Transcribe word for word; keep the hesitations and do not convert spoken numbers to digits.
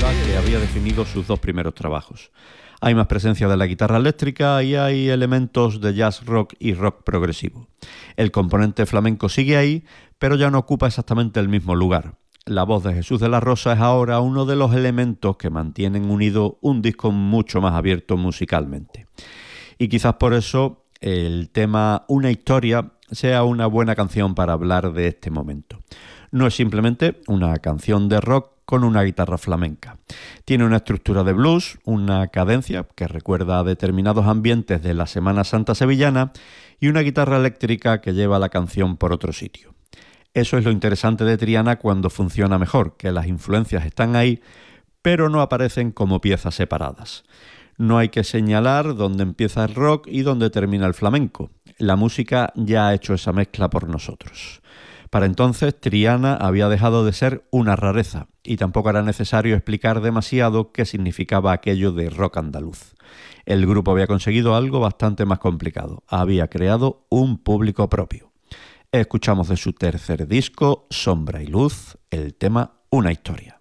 que había definido sus dos primeros trabajos. Hay más presencia de la guitarra eléctrica y hay elementos de jazz rock y rock progresivo. El componente flamenco sigue ahí, pero ya no ocupa exactamente el mismo lugar. La voz de Jesús de la Rosa es ahora uno de los elementos que mantienen unido un disco mucho más abierto musicalmente. Y quizás por eso el tema Una historia sea una buena canción para hablar de este momento. No es simplemente una canción de rock con una guitarra flamenca. Tiene una estructura de blues, una cadencia que recuerda a determinados ambientes de la Semana Santa sevillana y una guitarra eléctrica que lleva la canción por otro sitio. Eso es lo interesante de Triana cuando funciona mejor, que las influencias están ahí, pero no aparecen como piezas separadas. No hay que señalar dónde empieza el rock y dónde termina el flamenco. La música ya ha hecho esa mezcla por nosotros. Para entonces, Triana había dejado de ser una rareza y tampoco era necesario explicar demasiado qué significaba aquello de rock andaluz. El grupo había conseguido algo bastante más complicado. Había creado un público propio. Escuchamos de su tercer disco, Sombra y Luz, el tema Una historia.